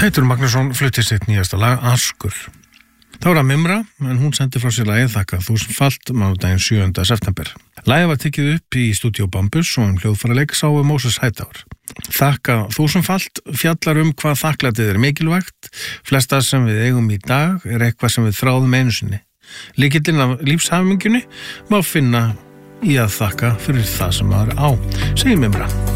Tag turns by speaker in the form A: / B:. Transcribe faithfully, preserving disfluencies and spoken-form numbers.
A: Teitur Magnússon flutti sitt nýjasta lag, Askur. Það var að Mimra, en hún sendi frá sér lagið Þakka þúsundfalt mánudaginn sjöunda september. Lagið var tekið upp í stúdíó Bambus og um hljóðfæraleik sáu Móses Hightower. Þakka þúsundfalt fjallar um hvað þakklætið er mikilvægt. Flesta sem við eigum í dag er eitthvað sem við þráðum einu sinni. Lykillinn af lífshamingjunni má finna í að þakka fyrir það sem maður á, segir Mimra.